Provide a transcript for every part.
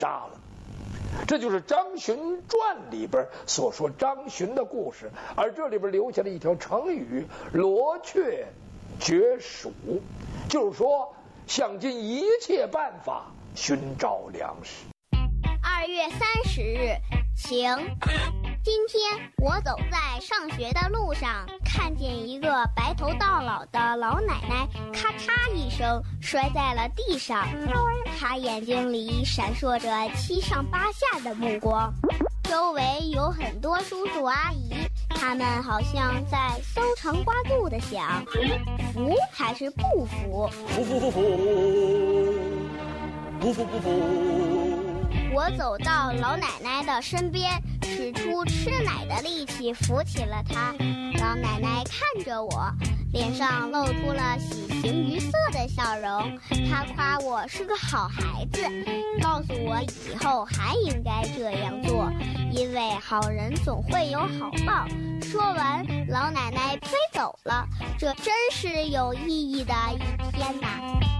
杀了。这就是《张巡传》里边所说张巡的故事，而这里边留下了一条成语“罗雀绝蜀”，就是说想尽一切办法寻找粮食。 2月30日，晴。今天我走在上学的路上，看见一个白头到老的老奶奶，咔嚓一声摔在了地上。她眼睛里闪烁着七上八下的目光，周围有很多叔叔阿姨，他们好像在搜肠刮肚的想，服还是不服？ 服服服服，不服不服。 我走到老奶奶的身边，使出吃奶的力气扶起了她。老奶奶看着我，脸上露出了喜形于色的笑容。她夸我是个好孩子，告诉我以后还应该这样做，因为好人总会有好报。说完，老奶奶飞走了。这真是有意义的一天呐！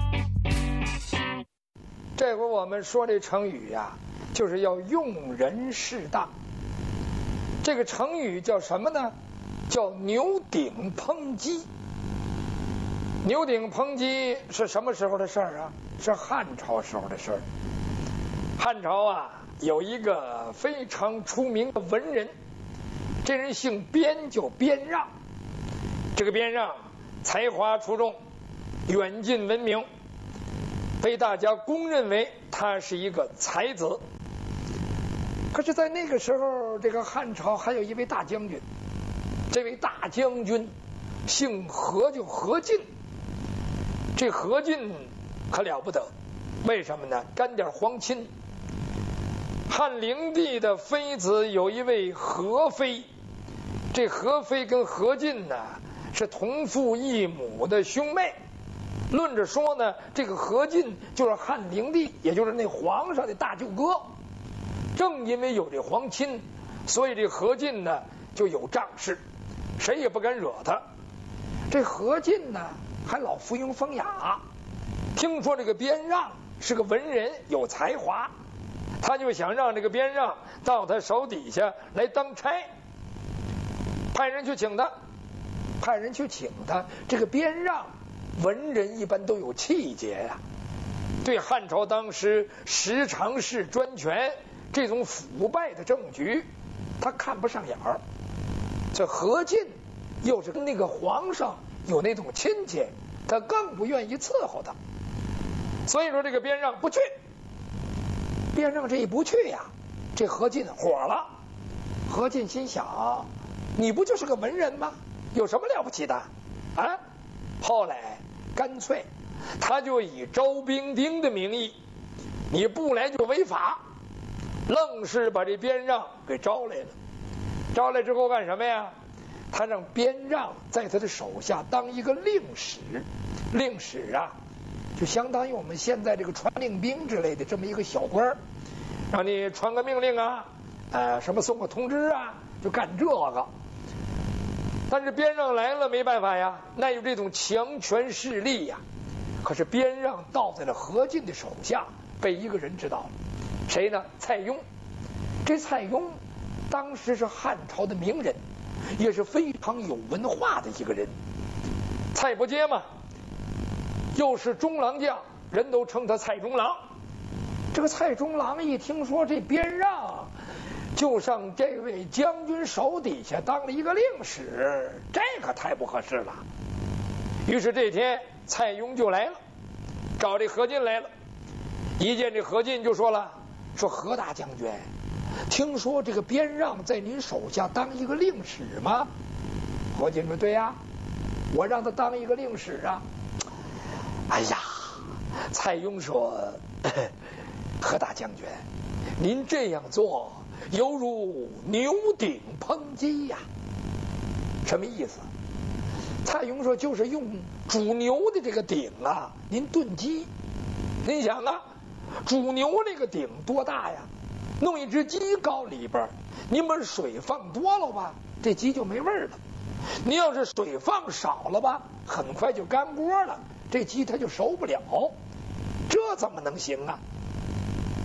这回我们说这成语呀，就是要用人适当。这个成语叫什么呢？叫牛鼎烹鸡。牛鼎烹鸡是什么时候的事儿啊？是汉朝时候的事儿。汉朝啊，有一个非常出名的文人，这人姓边，叫边让。这个边让才华出众，远近闻名，被大家公认为他是一个才子。可是在那个时候，这个汉朝还有一位大将军，这位大将军姓何，叫何进。这何进可了不得，为什么呢？沾点皇亲。汉灵帝的妃子有一位何妃，这何妃跟何进呢是同父异母的兄妹。论着说呢，这个何进就是汉灵帝，也就是那皇上的大舅哥。正因为有这皇亲，所以这何进呢就有仗势，谁也不敢惹他。这何进呢还老附庸风雅，听说这个边让是个文人有才华，他就想让这个边让到他手底下来当差，派人去请他。这个边让文人一般都有气节呀，对汉朝当时十常侍专权这种腐败的政局，他看不上眼儿。这何进又是跟那个皇上有那种亲戚，他更不愿意伺候他。所以说这个边让不去。边让这一不去呀，这何进火了。何进心想，你不就是个文人吗？有什么了不起的啊？后来干脆他就以招兵丁的名义，你不来就违法，愣是把这边让给招来了。招来之后干什么呀？他让边让在他的手下当一个令史。令史啊，就相当于我们现在这个传令兵之类的这么一个小官，让你传个命令啊，什么送个通知啊，就干这个。但是边让来了没办法呀，那有这种强权势力呀。可是边让倒在了何进的手下，被一个人知道了。谁呢？蔡邕。这蔡邕当时是汉朝的名人，也是非常有文化的一个人。蔡伯喈嘛，又是中郎将，人都称他蔡中郎。这个蔡中郎一听说这边让就上这位将军手底下当了一个令史，这可太不合适了。于是这天蔡邕就来了，找这何进来了。一见这何进就说了，说何大将军，听说这个边让在您手下当一个令史吗？何进说，对呀，我让他当一个令史啊。哎呀，蔡邕说，何大将军，您这样做犹如牛鼎烹鸡呀。什么意思？蔡邕说，就是用煮牛的这个鼎啊，您炖鸡。您想啊，煮牛那个鼎多大呀？弄一只鸡羔里边，您把水放多了吧，这鸡就没味儿了。您要是水放少了吧，很快就干锅了，这鸡它就熟不了。这怎么能行啊？